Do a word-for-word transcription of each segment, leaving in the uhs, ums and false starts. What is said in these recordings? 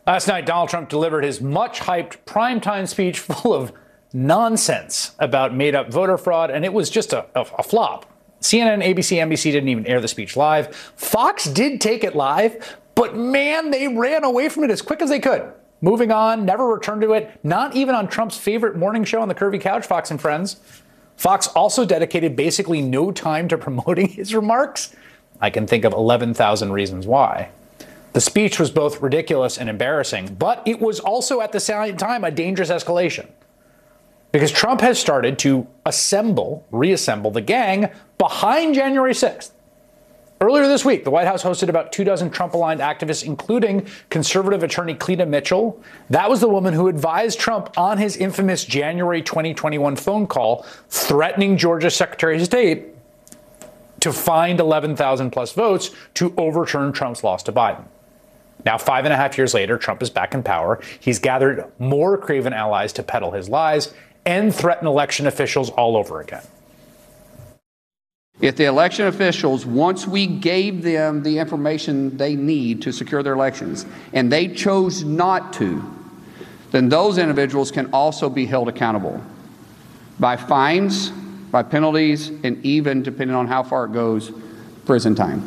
Last night, Donald Trump delivered his much-hyped primetime speech full of nonsense about made-up voter fraud, and it was just a, a, a flop. C N N, A B C, N B C didn't even air the speech live. Fox did take it live, but man, they ran away from it as quick as they could. Moving on, never returned to it, not even on Trump's favorite morning show on the Curvy Couch, Fox and Friends. Fox also dedicated basically no time to promoting his remarks. I can think of eleven thousand reasons why. The speech was both ridiculous and embarrassing, but it was also at the same time a dangerous escalation. Because Trump has started to assemble, reassemble the gang behind January sixth. Earlier this week, the White House hosted about two dozen Trump-aligned activists, including conservative attorney Cleta Mitchell. That was the woman who advised Trump on his infamous January twenty twenty-one phone call, threatening Georgia's Secretary of State to find eleven thousand plus votes to overturn Trump's loss to Biden. Now, five and a half years later, Trump is back in power. He's gathered more craven allies to peddle his lies and threaten election officials all over again. If the election officials, once we gave them the information they need to secure their elections, and they chose not to, then those individuals can also be held accountable by fines, by penalties, and even, depending on how far it goes, prison time.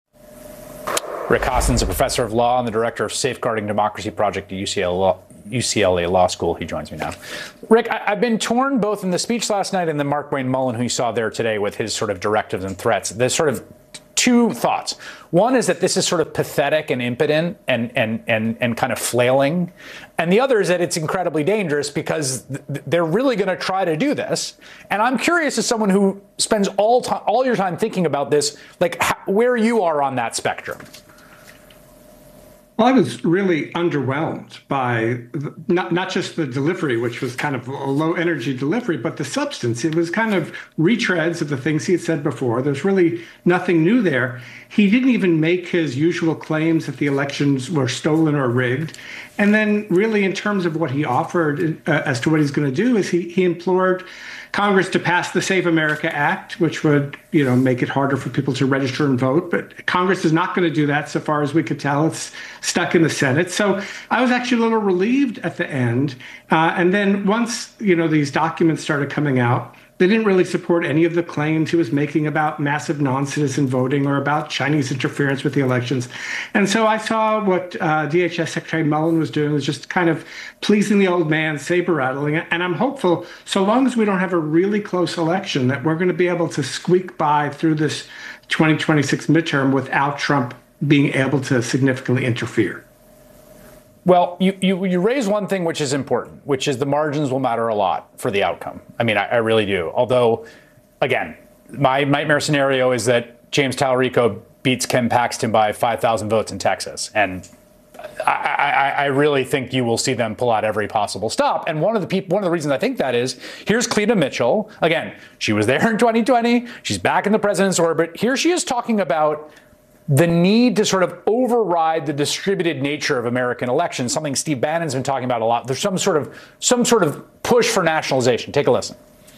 Rick Hasen's a professor of law and the director of Safeguarding Democracy Project at U C L A Law, U C L A Law School. He joins me now. Rick, I, I've been torn both in the speech last night and then Mark Wayne Mullen, who you saw there today with his sort of directives and threats. There's sort of two thoughts. One is that this is sort of pathetic and impotent and and and and kind of flailing. And the other is that it's incredibly dangerous because th- they're really going to try to do this. And I'm curious, as someone who spends all time, all your time thinking about this, like how, where you are on that spectrum. Well, I was really underwhelmed by the, not not just the delivery, which was kind of a low energy delivery, but the substance. It was kind of retreads of the things he had said before. There's really nothing new there. He didn't even make his usual claims that the elections were stolen or rigged. And then really in terms of what he offered uh, as to what he's going to do is he, he implored Congress to pass the Save America Act, which would, you know, make it harder for people to register and vote. But Congress is not going to do that, so far as we could tell. It's stuck in the Senate. So I was actually a little relieved at the end. Uh, and then once, you know, these documents started coming out, they didn't really support any of the claims he was making about massive non-citizen voting or about Chinese interference with the elections. And so I saw what uh, D H S Secretary Mullen was doing was just kind of pleasing the old man, saber rattling. And I'm hopeful, so long as we don't have a really close election, that we're going to be able to squeak by through this twenty twenty-six midterm without Trump being able to significantly interfere. Well, you, you, you raise one thing which is important, which is the margins will matter a lot for the outcome. I mean, I, I really do. Although, again, my nightmare scenario is that James Talarico beats Ken Paxton by five thousand votes in Texas. And I, I, I really think you will see them pull out every possible stop. And one of the people, one of the reasons I think that is, here's Cleta Mitchell. Again, she was there in twenty twenty. She's back in the president's orbit. Here she is talking about the need to sort of override the distributed nature of American elections, something Steve Bannon's been talking about a lot. There's some sort of some sort of push for nationalization. Take a listen.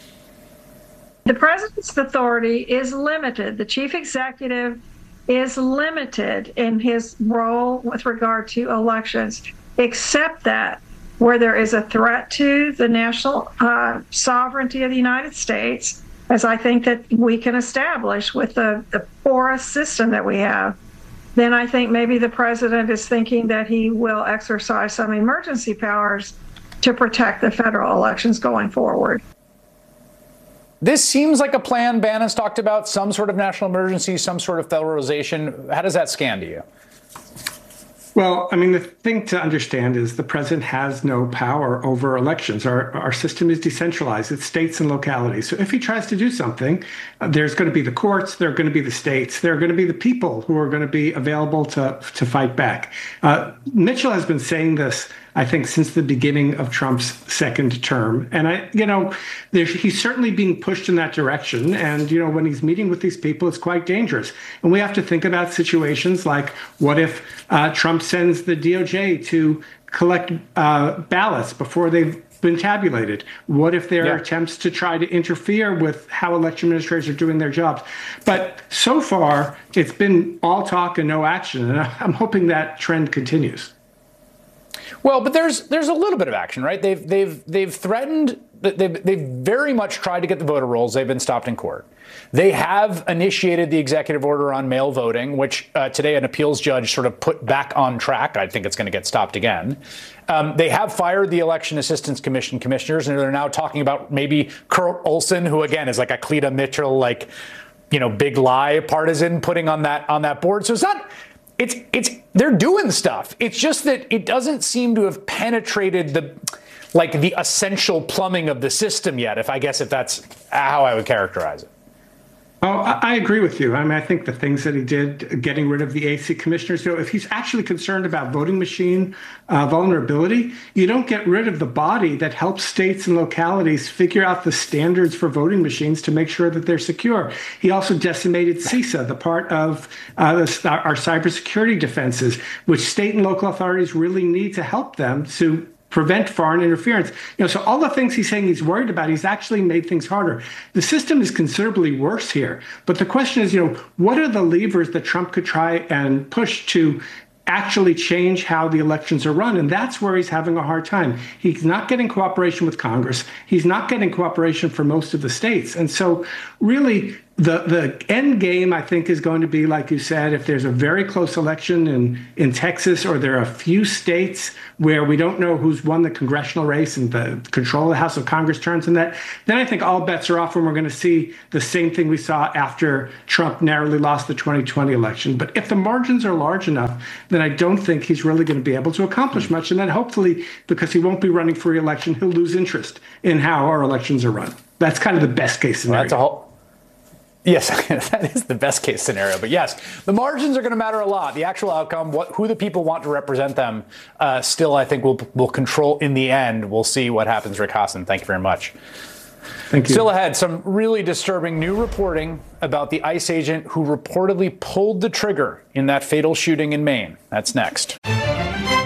The president's authority is limited. The chief executive is limited in his role with regard to elections, except that where there is a threat to the national uh, sovereignty of the United States, as I think that we can establish with the, the porous system that we have, then I think maybe the president is thinking that he will exercise some emergency powers to protect the federal elections going forward. This seems like a plan Bannon's talked about, some sort of national emergency, some sort of federalization. How does that scan to you? Well, I mean, the thing to understand is the president has no power over elections. Our our system is decentralized. It's states and localities. So if he tries to do something, uh, there's going to be the courts, there are going to be the states, there are going to be the people who are going to be available to, to fight back. Uh, Mitchell has been saying this, I think, since the beginning of Trump's second term. And, I, you know, he's certainly being pushed in that direction. And, you know, when he's meeting with these people, it's quite dangerous. And we have to think about situations like, what if uh, Trump sends the D O J to collect uh, ballots before they've been tabulated? What if there yeah. are attempts to try to interfere with how election administrators are doing their jobs? But so far, it's been all talk and no action. And I'm hoping that trend continues. Well, but there's there's a little bit of action, right? They've they've they've threatened. They've they've very much tried to get the voter rolls. They've been stopped in court. They have initiated the executive order on mail voting, which uh, today an appeals judge sort of put back on track. I think it's going to get stopped again. Um, they have fired the Election Assistance Commission commissioners, and they're now talking about maybe Kurt Olson, who again is like a Cleta Mitchell, like, you know, big lie partisan, putting on that on that board. So it's not. It's it's they're doing stuff. It's just that it doesn't seem to have penetrated the like the essential plumbing of the system yet. If I guess if that's how I would characterize it. Oh, I agree with you. I mean, I think the things that he did, getting rid of the A C commissioners, you know, if he's actually concerned about voting machine uh, vulnerability, you don't get rid of the body that helps states and localities figure out the standards for voting machines to make sure that they're secure. He also decimated CISA, the part of uh, the, our cybersecurity defenses, which state and local authorities really need to help them to prevent foreign interference. You know, so all the things he's saying he's worried about, he's actually made things harder. The system is considerably worse here. But the question is, you know, what are the levers that Trump could try and push to actually change how the elections are run? And that's where he's having a hard time. He's not getting cooperation with Congress. He's not getting cooperation from most of the states. And so really, the the end game, I think, is going to be, like you said, if there's a very close election in, in Texas, or there are a few states where we don't know who's won the congressional race and the control of the House of Congress turns in that, then I think all bets are off and we're going to see the same thing we saw after Trump narrowly lost the twenty twenty election. But if the margins are large enough, then I don't think he's really going to be able to accomplish much. And then hopefully, because he won't be running for re-election, he'll lose interest in how our elections are run. That's kind of the best case scenario. Well, that's a whole- Yes, that is the best case scenario. But yes, the margins are going to matter a lot. The actual outcome, what who the people want to represent them, uh, still, I think, will will control in the end. We'll see what happens. Rick Hasen, thank you very much. Thank you. Still ahead, some really disturbing new reporting about the ICE agent who reportedly pulled the trigger in that fatal shooting in Maine. That's next.